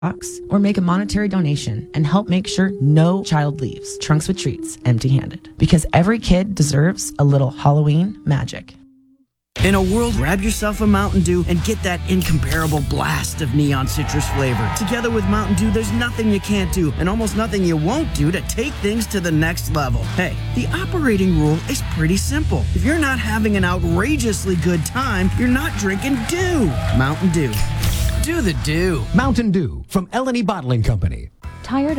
or make a monetary donation and help make sure no child leaves Trunks with Treats empty-handed. Because every kid deserves a little Halloween magic. In a world, grab yourself a Mountain Dew and get that incomparable blast of neon citrus flavor. Together with Mountain Dew, there's nothing you can't do and almost nothing you won't do to take things to the next level. Hey, the operating rule is pretty simple. If you're not having an outrageously good time, you're not drinking Dew. Mountain Dew. Do the Dew. Mountain Dew from L&E Bottling Company. Tired of